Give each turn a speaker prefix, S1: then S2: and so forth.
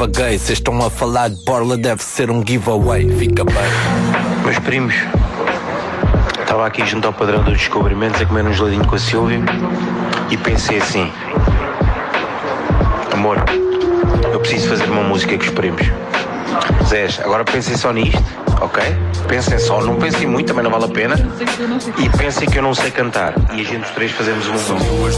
S1: divaguei. Cês estão a falar de borla, deve ser um giveaway. Fica bem.
S2: Meus primos, estava aqui junto ao padrão dos descobrimentos a comer um geladinho com a Silvia e pensei assim: amor, eu preciso fazer uma música com os primos. Zés, agora pensem só nisto, ok? Pensem só, não pensem muito, também não vale a pena. E pensem que eu não sei cantar. E a gente os três fazemos uma música.